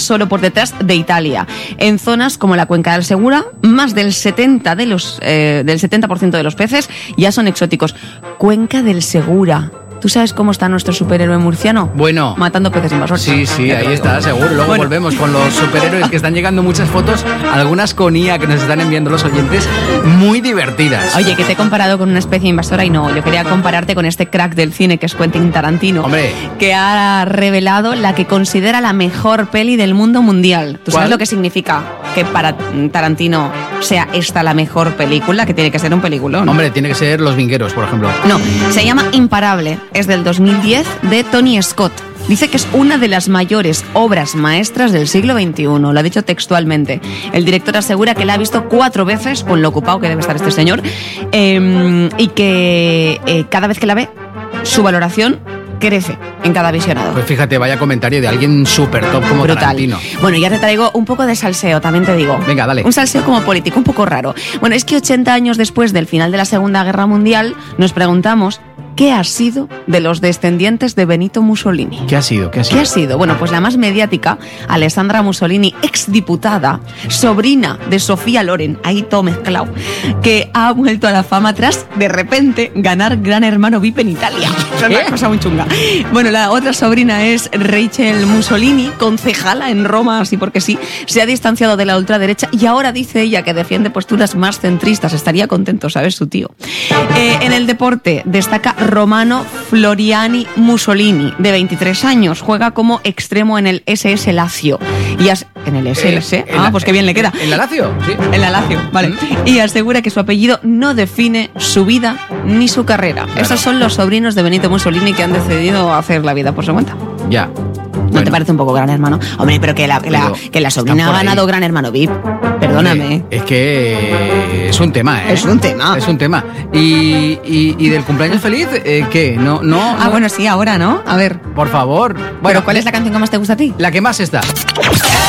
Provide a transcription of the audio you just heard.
solo por detrás de Italia. En zonas como la cuenca del Segura, más del 70% de los peces ya son exóticos. Cuenca del Segura. ¿Tú sabes cómo está nuestro superhéroe murciano? Bueno. Matando peces invasores. Sí, ahí está, seguro. Luego volvemos con los superhéroes, que están llegando muchas fotos, algunas con IA que nos están enviando los oyentes, muy divertidas. Oye, que te he comparado con una especie invasora y no, yo quería compararte con este crack del cine que es Quentin Tarantino. Hombre. Que ha revelado la que considera la mejor peli del mundo mundial. ¿Tú sabes lo que significa que para Tarantino sea esta la mejor película? Que tiene que ser un peliculón. Hombre, tiene que ser Los Vingueros, por ejemplo. No, se llama Imparable. Es del 2010 de Tony Scott. Dice que es una de las mayores obras maestras del siglo XXI, lo ha dicho textualmente. El director asegura que la ha visto 4 veces, con lo ocupado que debe estar este señor, y que cada vez que la ve, su valoración crece en cada visionado. Pues fíjate, vaya comentario de alguien súper top como brutal. Tarantino. Bueno, ya te traigo un poco de salseo, también te digo. Venga, dale. Un salseo como político, un poco raro. Bueno, es que 80 años después del final de la Segunda Guerra Mundial, nos preguntamos ¿qué ha sido de los descendientes de Benito Mussolini? ¿Qué ha sido? ¿Qué ha sido? Bueno, pues la más mediática, Alessandra Mussolini, exdiputada, sobrina de Sofía Loren, ahí todo mezclado, que ha vuelto a la fama tras, de repente, ganar Gran Hermano VIP en Italia. Es una cosa muy chunga. Bueno, la otra sobrina es Rachel Mussolini, concejala en Roma, así porque sí, se ha distanciado de la ultraderecha y ahora dice ella que defiende posturas más centristas. Estaría contento, ¿sabes? Su tío. En el deporte destaca Romano Floriani Mussolini, de 23 años. Juega como extremo en el SS Lazio. ¿En el SS? Pues qué bien le queda. ¿En la Lazio? Sí. En la Lazio, vale. Y asegura que su apellido no define su vida ni su carrera. Claro. Esos son los sobrinos de Benito Mussolini que han decidido hacer la vida por su cuenta. Ya. ¿No te parece un poco Gran Hermano? Hombre, pero que la sobrina ha ganado Gran Hermano VIP. Perdóname. Hombre, es que es un tema, ¿eh? Es un tema. Es un tema. ¿Y del cumpleaños feliz? ¿Qué? No. Bueno, sí, ahora, ¿no? A ver. Por favor. Bueno, ¿cuál es la canción que más te gusta a ti? La que más está.